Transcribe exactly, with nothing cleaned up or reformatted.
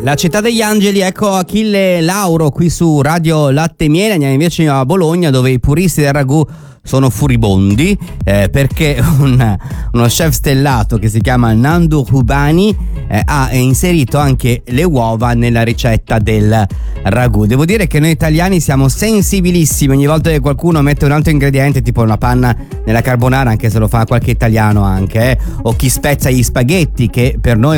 La città degli angeli, ecco Achille Lauro qui su Radio Latte e Miele. Andiamo invece a Bologna, dove i puristi del ragù sono furibondi eh, perché un, uno chef stellato che si chiama Nando Rubani eh, ha inserito anche le uova nella ricetta del ragù. Devo dire che noi italiani siamo sensibilissimi ogni volta che qualcuno mette un altro ingrediente, tipo una panna nella carbonara, anche se lo fa qualche italiano anche, eh, o chi spezza gli spaghetti, che per noi